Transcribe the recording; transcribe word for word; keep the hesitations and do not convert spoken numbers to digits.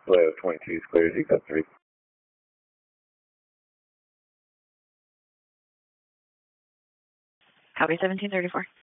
Kilo twenty-two is clear, Z code three. Copy seventeen thirty-four.